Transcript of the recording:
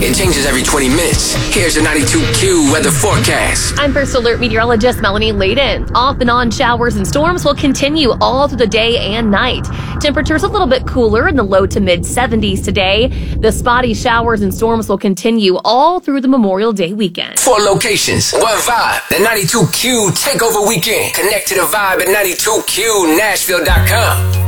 It changes every 20 minutes. Here's your 92Q weather forecast. I'm First Alert meteorologist Melanie Layden. Off and on showers and storms will continue all through the day and night. Temperatures a little bit cooler in the low to mid 70s today. The spotty showers and storms will continue all through the Memorial Day weekend. 4 locations, 1 vibe. The 92Q Takeover Weekend. Connect to the vibe at 92QNashville.com.